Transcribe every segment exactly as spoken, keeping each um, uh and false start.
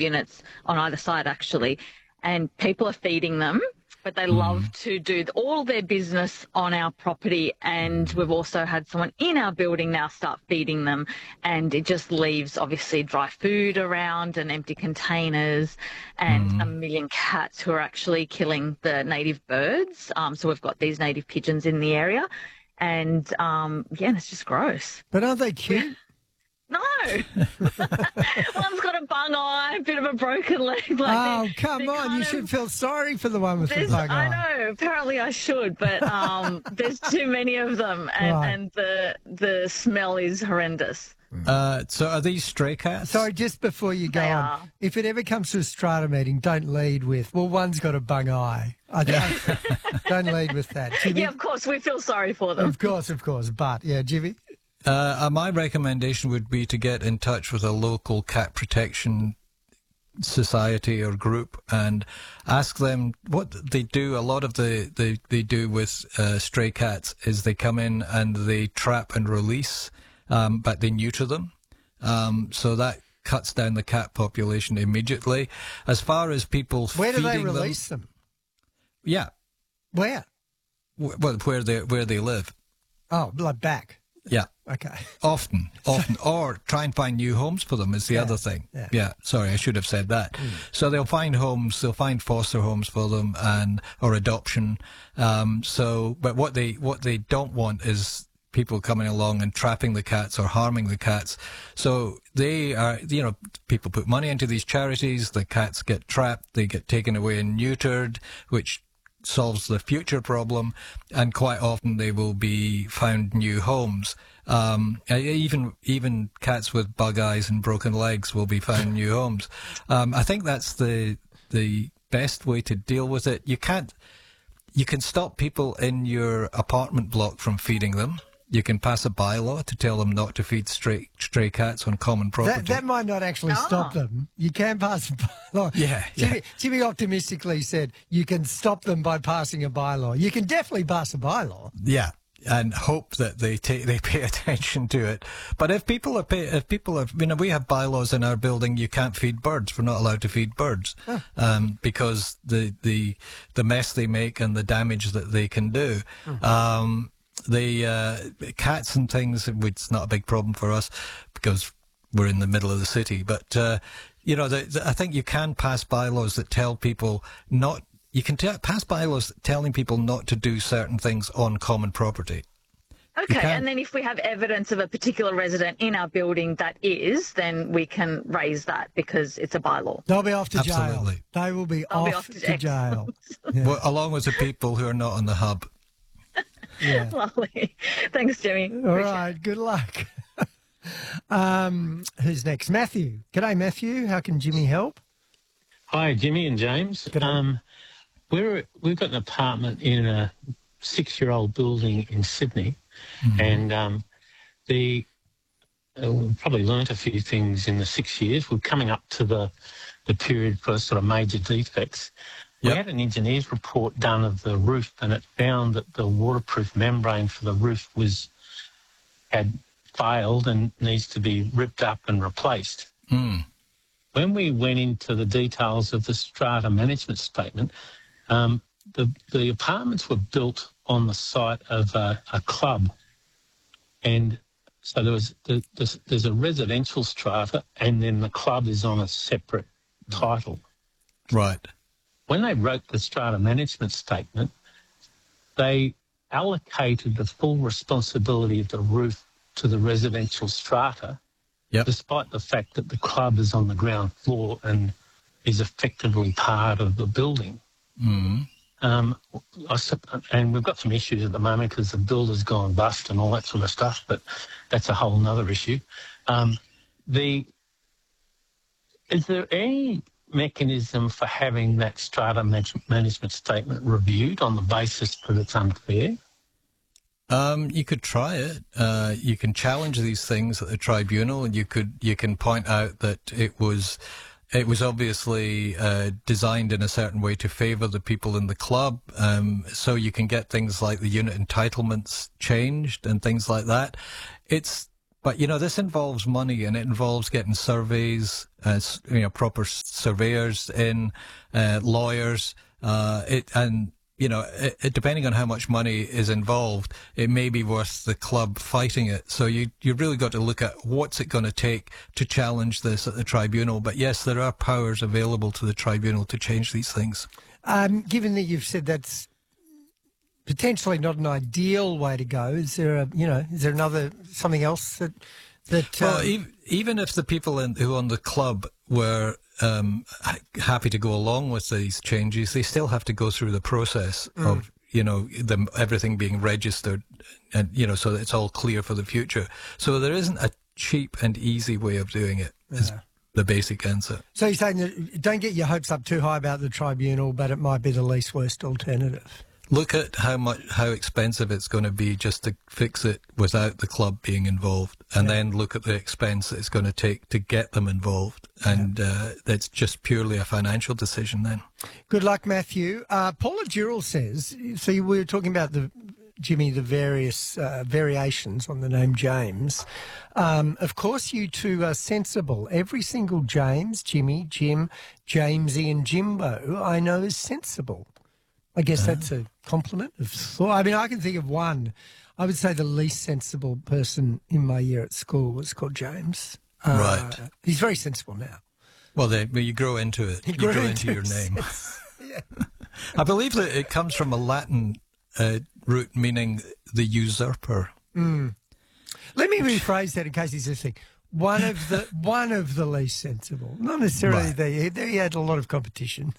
units on either side, actually, and people are feeding them. But they love mm. to do all their business on our property, and we've also had someone in our building now start feeding them, and it just leaves obviously dry food around and empty containers, and mm. a million cats who are actually killing the native birds. Um, so we've got these native pigeons in the area, and um, yeah, it's just gross. But aren't they cute? No. One's got a bung eye, a bit of a broken leg. Like oh, they're, come they're on. You of, should feel sorry for the one with the bung eye. I know. Apparently I should, but um, there's too many of them, and, right. and the the smell is horrendous. Uh, so are these stray cats? Sorry, just before you go they on, are. If it ever comes to a strata meeting, don't lead with, well, one's got a bung eye. I don't, don't lead with that. Jimmy? Yeah, of course, we feel sorry for them. Of course, of course. But, yeah, Jimmy? Uh, uh, my recommendation would be to get in touch with a local cat protection society or group and ask them what they do. A lot of the they, they do with uh, stray cats is they come in and they trap and release, um, but they neuter them. Um, so that cuts down the cat population immediately. As far as people Where do they feeding release them, them? Yeah. Where? Well, where they where they live. Oh, like back. Yeah. Okay. Often, often, or try and find new homes for them is the yeah, other thing. Yeah. yeah. Sorry, I should have said that. Mm. So they'll find homes, they'll find foster homes for them, and or adoption. Um, so, but what they what they don't want is people coming along and trapping the cats or harming the cats. So they are, you know, people put money into these charities. The cats get trapped, they get taken away and neutered, which solves the future problem, and quite often they will be found new homes. Um, even even cats with bug eyes and broken legs will be found new homes. Um, I think that's the the best way to deal with it. You can't. You can stop people in your apartment block from feeding them. You can pass a bylaw to tell them not to feed stray, stray cats on common property. That, that might not actually Oh. stop them. You can pass a bylaw. Yeah, Jimmy, yeah. Jimmy optimistically said you can stop them by passing a bylaw. You can definitely pass a bylaw. Yeah, and hope that they take they pay attention to it. But if people are pay, if people are, you know, we have bylaws in our building. You can't feed birds. We're not allowed to feed birds Oh. um, because the the the mess they make and the damage that they can do. Mm-hmm. Um, the uh, cats and things, it's not a big problem for us because we're in the middle of the city. But uh, you know, the, the, I think you can pass bylaws that tell people not. You can t- pass bylaws telling people not to do certain things on common property. Okay, and then if we have evidence of a particular resident in our building that is, then we can raise that because it's a bylaw. They'll be off to Absolutely. jail. They will be, They'll off, be off to to jail. jail. Yeah. Well, along with the people who are not on the hub. Yeah. Lovely. Thanks, Jimmy. All right, good luck. um, who's next? Matthew. G'day, Matthew. How can Jimmy help? Hi, Jimmy and James. G'day. Um, we're, we've got an apartment in a six-year-old building in Sydney, mm-hmm. and um, the uh, we've probably learnt a few things in the six years. We're coming up to the, the period for sort of major defects. We Yep. had an engineer's report done of the roof, and it found that the waterproof membrane for the roof was had failed and needs to be ripped up and replaced. Mm. When we went into the details of the strata management statement, um, the, the apartments were built on the site of a, a club. And so there was the, the, there's a residential strata, and then the club is on a separate title. Right. When they wrote the strata management statement, they allocated the full responsibility of the roof to the residential strata, Yep. despite the fact that the club is on the ground floor and is effectively part of the building. Mm. Um, I, sup- and we've got some issues at the moment because the builder's gone bust and all that sort of stuff, but that's a whole other issue. Um, the is there any mechanism for having that strata manage- management statement reviewed on the basis that it's unfair? Um, you could try it. Uh, you can challenge these things at the tribunal, and you could you can point out that it was it was obviously uh, designed in a certain way to favour the people in the club. Um, so you can get things like the unit entitlements changed and things like that. It's But, you know, this involves money, and it involves getting surveys, uh, you know, proper surveyors in, uh, lawyers, uh, it, and, you know, it, it, depending on how much money is involved, it may be worth the club fighting it. So you, you've really got to look at what's it going to take to challenge this at the tribunal. But yes, there are powers available to the tribunal to change these things. Um, given that you've said that's potentially not an ideal way to go, is there a, you know, is there another, something else that, that, well, um, e- even if the people in, who own the club were, um, happy to go along with these changes, they still have to go through the process mm. of, you know, them, everything being registered and, you know, so that it's all clear for the future. So there isn't a cheap and easy way of doing it. Is Yeah. the basic answer. So you're saying that don't get your hopes up too high about the tribunal, but it might be the least worst alternative. Look at how much, how expensive it's going to be just to fix it without the club being involved, and yeah. then look at the expense that it's going to take to get them involved, and yeah. uh, that's just purely a financial decision then. Good luck, Matthew. Uh, Paula Durrell says, so we were talking about the Jimmy, the various uh, variations on the name James. Um, of course, you two are sensible. Every single James, Jimmy, Jim, Jamesy and Jimbo I know is sensible. I guess that's a compliment of thought. I mean, I can think of one. I would say the least sensible person in my year at school was called James. Uh, right. He's very sensible now. Well, they, well you grow into it. You, you grow grow into, into your name. Yeah. I believe that it comes from a Latin uh, root meaning the usurper. Mm. Let me rephrase that in case he's listening. One of the one of the least sensible. Not necessarily right. the, they, he had a lot of competition.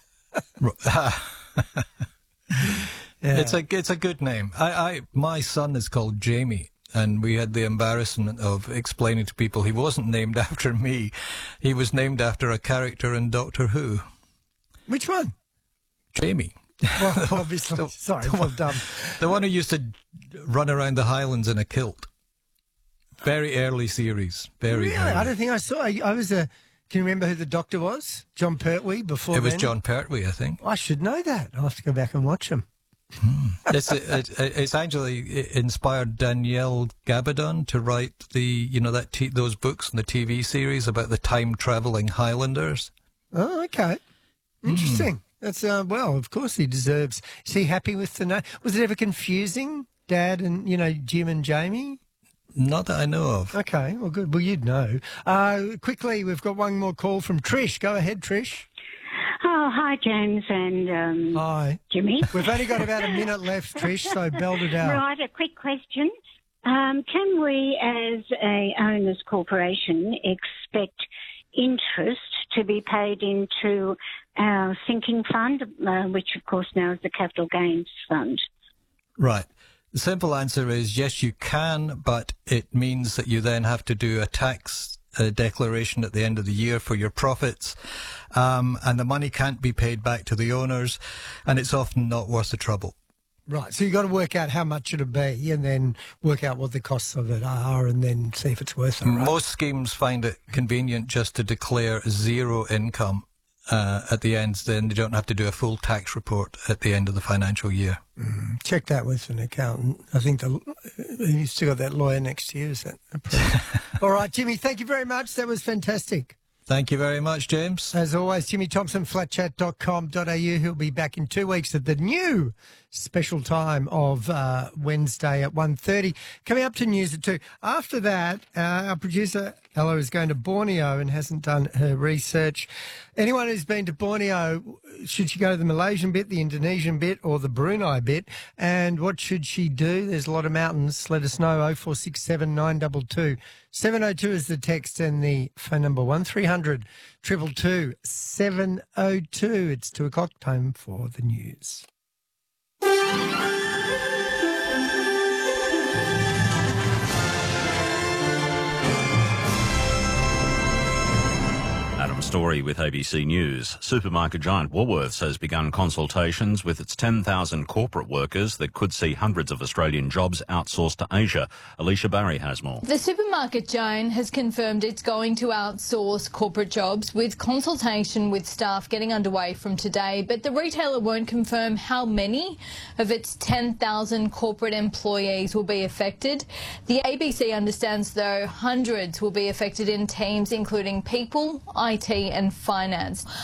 Yeah. It's a it's a good name. I, I my son is called Jamie, and we had the embarrassment of explaining to people he wasn't named after me. He was named after a character in Doctor Who. Which one? Jamie. Well, obviously. the, Sorry, the I'm one, dumb. The one who used to run around the Highlands in a kilt. Very early series. Very really? early. I don't think I saw. I, I was a. Can you remember who the doctor was? John Pertwee. Before it was then? John Pertwee, I think. I should know that. I'll have to go back and watch him. Hmm. It's it, it's actually inspired Danielle Gabaldon to write the you know that t- those books and the T V series about the time traveling Highlanders. Oh, okay, interesting. Mm. That's uh, well, of course he deserves. Is he happy with the name? Was it ever confusing, Dad and you know Jim and Jamie? Not that I know of. Okay, well, good. Well, you'd know. Uh, quickly, we've got one more call from Trish. Go ahead, Trish. Oh, hi, James and um, hi. Jimmy. We've only got about a minute left, Trish, so belt it out. Right, a quick question. Um, can we, as a owners corporation, expect interest to be paid into our sinking fund, uh, which, of course, now is the capital gains fund? Right. The simple answer is yes, you can, but it means that you then have to do a tax uh, declaration at the end of the year for your profits, um, and the money can't be paid back to the owners, and it's often not worth the trouble. Right, so you've got to work out how much it'll be and then work out what the costs of it are and then see if it's worth it. Right? Most schemes find it convenient just to declare zero income Uh, at the end, then they don't have to do a full tax report at the end of the financial year. Mm, check that with an accountant. I think the, you've still got that lawyer next to you. Is that all right, Jimmy? Thank you very much. That was fantastic. Thank you very much, James. As always, Jimmy Thompson, flat chat dot com dot a u. He'll be back in two weeks at the new special time of uh, Wednesday at one thirty. Coming up to news at two. After that, uh, our producer, Ella, is going to Borneo and hasn't done her research. Anyone who's been to Borneo, should she go to the Malaysian bit, the Indonesian bit, or the Brunei bit? And what should she do? There's a lot of mountains. Let us know. oh four six seven nine two two. seven oh two is the text and the phone number one three hundred two two two seven oh two. It's two o'clock, time for the news. Adam Storey with A B C News. Supermarket giant Woolworths has begun consultations with its ten thousand corporate workers that could see hundreds of Australian jobs outsourced to Asia. Alicia Barry has more. The supermarket giant has confirmed it's going to outsource corporate jobs, with consultation with staff getting underway from today, but the retailer won't confirm how many of its ten thousand corporate employees will be affected. The A B C understands, though, hundreds will be affected in teams including people, I T and finance.